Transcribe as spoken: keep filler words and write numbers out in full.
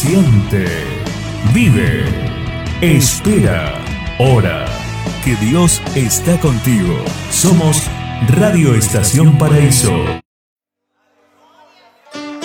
Siente, vive, espera, ora, que Dios está contigo. Somos Radio Estación Paraíso.